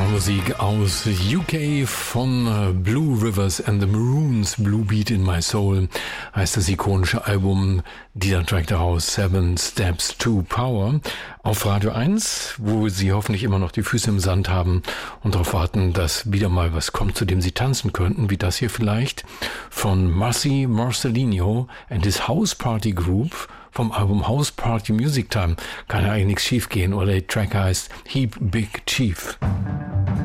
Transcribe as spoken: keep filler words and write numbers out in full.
Musik aus U K von Blue Rivers and the Maroons. Blue Beat in My Soul heißt das ikonische Album. Dieser Track daraus, Seven Steps to Power, auf Radio eins, wo Sie hoffentlich immer noch die Füße im Sand haben und darauf warten, dass wieder mal was kommt, zu dem Sie tanzen könnten, wie das hier vielleicht von Marcy Marcelino and his House Party Group vom Album House Party Music Time. Kann ja eigentlich nichts schief gehen, oder der Track heißt Heap Big Chief.